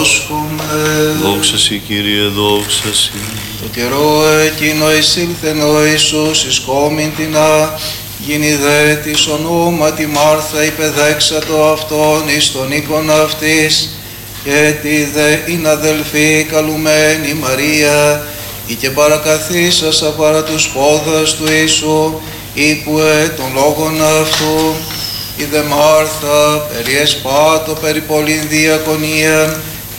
πάσχομαι. Δόξα Συ, Κύριε, δόξα Συ. Το καιρό εκείνο εισήλθεν ο Ιησούς εις κόμμητινα, γίνει δε της ονόματι Μάρθα υπεδέξατο αυτόν εις τον οίκον αυτής, και τη δε είναι αδελφή καλουμένη Μαρία, ή και παρακαθίσασα παρά τους πόδας του Ιησού, ύπουε των λόγων αυτού. Η δε Μάρθα περιεσπάτω περί πολλήν διακονίαν,